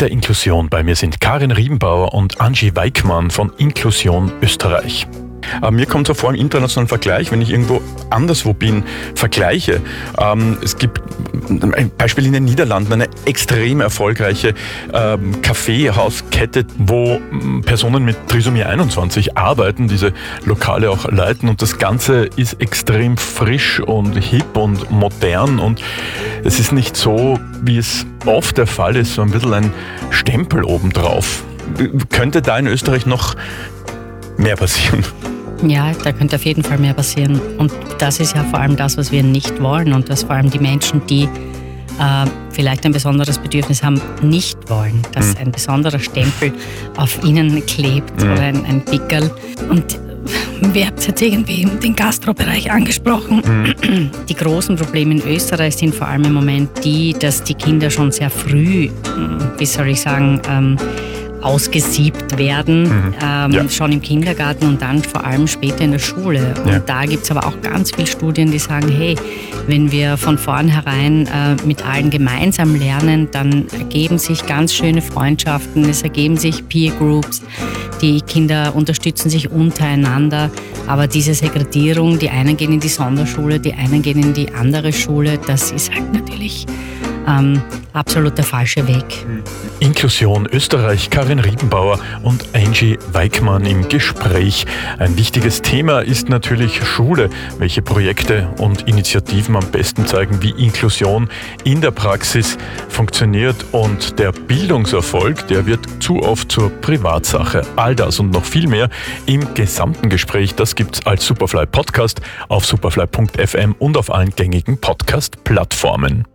der Inklusion. Bei mir sind Karin Riebenbauer und Angie Weickmann von Inklusion Österreich. Aber mir kommt so vor im internationalen Vergleich, wenn ich irgendwo anderswo bin, vergleiche. Es gibt ein Beispiel in den Niederlanden, eine extrem erfolgreiche Kaffeehauskette, wo Personen mit Trisomie 21 arbeiten, diese Lokale auch leiten, und das Ganze ist extrem frisch und hip und modern, und es ist nicht so, wie es oft der Fall ist, so ein bisschen ein Stempel obendrauf. Könnte da in Österreich noch mehr passieren? Ja, da könnte auf jeden Fall mehr passieren. Und das ist ja vor allem das, was wir nicht wollen und was vor allem die Menschen, die vielleicht ein besonderes Bedürfnis haben, nicht wollen, dass ein besonderer Stempel auf ihnen klebt oder ein Pickerl. Und wir haben jetzt irgendwie den Gastrobereich angesprochen. Die großen Probleme in Österreich sind vor allem im Moment die, dass die Kinder schon sehr früh, ausgesiebt werden, schon im Kindergarten und dann vor allem später in der Schule. Und da gibt es aber auch ganz viele Studien, die sagen, hey, wenn wir von vornherein mit allen gemeinsam lernen, dann ergeben sich ganz schöne Freundschaften, es ergeben sich Peer Groups, die Kinder unterstützen sich untereinander, aber diese Segregierung, die einen gehen in die Sonderschule, die einen gehen in die andere Schule, das ist halt natürlich absolut der falsche Weg. Inklusion Österreich, Karin Riebenbauer und Angie Weickmann im Gespräch. Ein wichtiges Thema ist natürlich Schule. Welche Projekte und Initiativen am besten zeigen, wie Inklusion in der Praxis funktioniert, und der Bildungserfolg, der wird zu oft zur Privatsache. All das und noch viel mehr im gesamten Gespräch, das gibt's als Superfly Podcast auf superfly.fm und auf allen gängigen Podcast-Plattformen.